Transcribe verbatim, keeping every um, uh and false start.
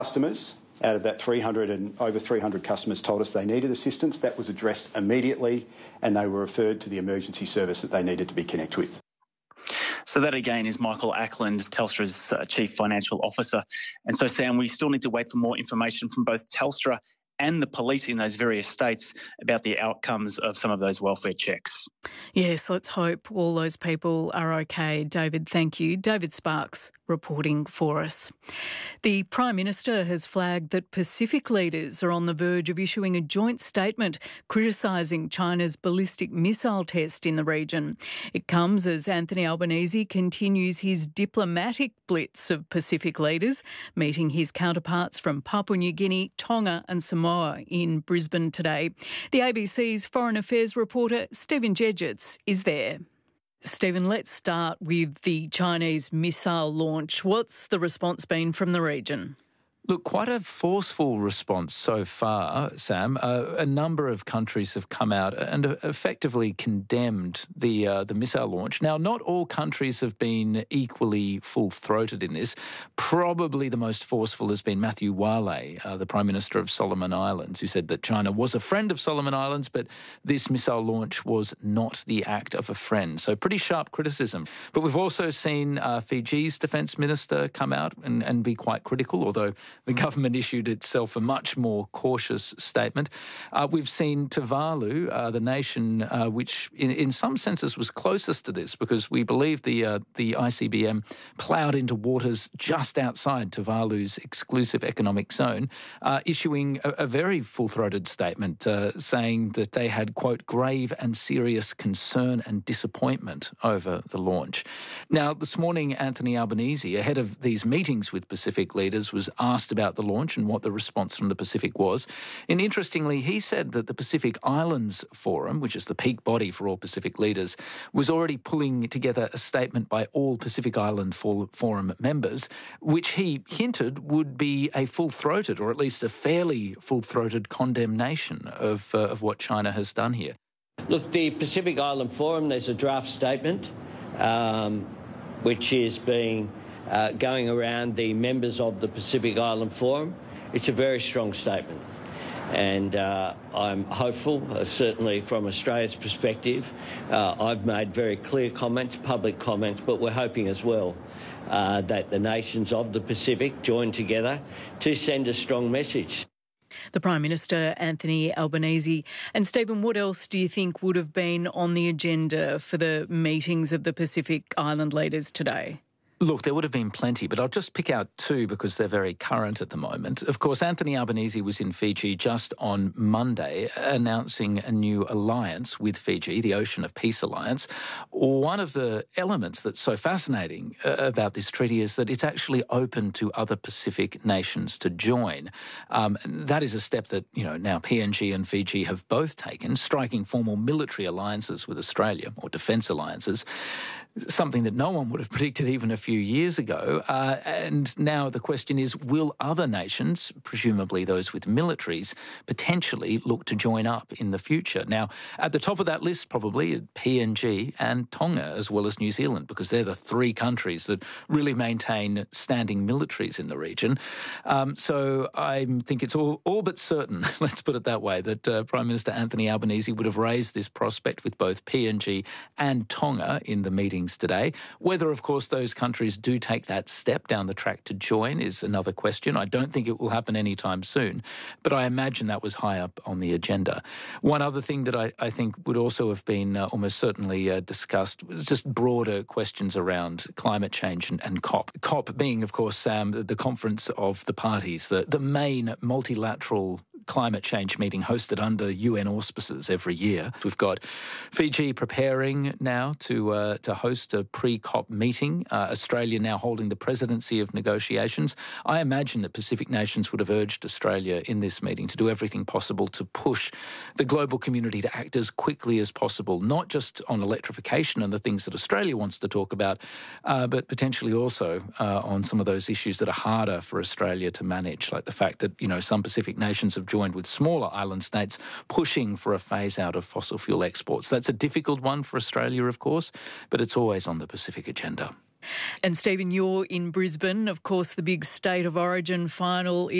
Customers, out of that three hundred and over three hundred customers told us they needed assistance. That was addressed immediately and they were referred to the emergency service that they needed to be connected with. So that again is Michael Ackland, Telstra's uh, Chief Financial Officer. And so, Sam, we still need to wait for more information from both Telstra and the police in those various states about the outcomes of some of those welfare checks. Yes, let's hope all those people are okay. David, thank you. David Sparks reporting for us. The Prime Minister has flagged that Pacific leaders are on the verge of issuing a joint statement criticising China's ballistic missile test in the region. It comes as Anthony Albanese continues his diplomatic blitz of Pacific leaders, meeting his counterparts from Papua New Guinea, Tonga and Samoa in Brisbane today. The A B C's Foreign Affairs reporter Stephen Jedgetts is there. Stephen, let's start with the Chinese missile launch. What's the response been from the region? Look, quite a forceful response so far, Sam. Uh, a number of countries have come out and effectively condemned the uh, the missile launch. Now, not all countries have been equally full-throated in this. Probably the most forceful has been Matthew Wale, uh, the Prime Minister of Solomon Islands, who said that China was a friend of Solomon Islands, but this missile launch was not the act of a friend. So pretty sharp criticism. But we've also seen uh, Fiji's Defence Minister come out and, and be quite critical, although the government issued itself a much more cautious statement. Uh, we've seen Tuvalu, uh, the nation uh, which in, in some senses was closest to this, because we believe the uh, the I C B M ploughed into waters just outside Tuvalu's exclusive economic zone, uh, issuing a, a very full-throated statement uh, saying that they had, quote, grave and serious concern and disappointment over the launch. Now, this morning, Anthony Albanese, ahead of these meetings with Pacific leaders, was asked about the launch and what the response from the Pacific was. And interestingly, he said that the Pacific Islands Forum, which is the peak body for all Pacific leaders, was already pulling together a statement by all Pacific Island Forum members, which he hinted would be a full-throated, or at least a fairly full-throated condemnation of, uh, of what China has done here. Look, the Pacific Island Forum, there's a draft statement um, which is being Uh, going around the members of the Pacific Island Forum. It's a very strong statement. And uh, I'm hopeful, uh, certainly from Australia's perspective. Uh, I've made very clear comments, public comments, but we're hoping as well uh, that the nations of the Pacific join together to send a strong message. The Prime Minister, Anthony Albanese. And Stephen, what else do you think would have been on the agenda for the meetings of the Pacific Island leaders today? Look, there would have been plenty, but I'll just pick out two because they're very current at the moment. Of course, Anthony Albanese was in Fiji just on Monday announcing a new alliance with Fiji, the Ocean of Peace Alliance. One of the elements that's so fascinating uh, about this treaty is that it's actually open to other Pacific nations to join. Um, that is a step that, you know, now P N G and Fiji have both taken, striking formal military alliances with Australia, or defence alliances, something that no one would have predicted even a few years ago. Uh, and now the question is, will other nations, presumably those with militaries, potentially look to join up in the future? Now, at the top of that list, probably P N G and Tonga, as well as New Zealand, because they're the three countries that really maintain standing militaries in the region. Um, so I think it's all, all but certain, let's put it that way, that uh, Prime Minister Anthony Albanese would have raised this prospect with both P N G and Tonga in the meeting today. Whether, of course, those countries do take that step down the track to join is another question. I don't think it will happen anytime soon, but I imagine that was high up on the agenda. One other thing that I, I think would also have been uh, almost certainly uh, discussed was just broader questions around climate change and, and COP. COP being, of course, Sam, the, the conference of the parties, the, the main multilateral climate change meeting hosted under U N auspices every year. We've got Fiji preparing now to uh, to host a pre-COP meeting. Uh, Australia now holding the presidency of negotiations. I imagine that Pacific nations would have urged Australia in this meeting to do everything possible to push the global community to act as quickly as possible, not just on electrification and the things that Australia wants to talk about, uh, but potentially also uh, on some of those issues that are harder for Australia to manage, like the fact that, you know, some Pacific nations have joined with smaller island states pushing for a phase out of fossil fuel exports. That's a difficult one for Australia, of course, but it's always on the Pacific agenda. And Stephen, you're in Brisbane. Of course, the big State of Origin final